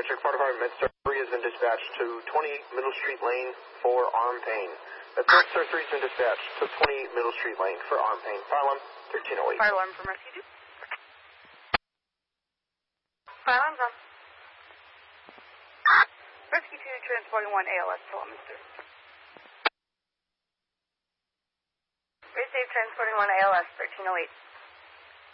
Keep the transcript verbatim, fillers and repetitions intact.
District Fire Department Med-Star three has been dispatched to twenty-eight Middle Street Lane for arm pain. That's Med-Star three has been dispatched to twenty-eight Middle Street Lane for arm pain. Fire alarm thirteen oh eight. Fire alarm from Rescue two. Fire alarm's on. Rescue two transporting one A L S to Leominster. Race eight transporting one A L S thirteen oh eight.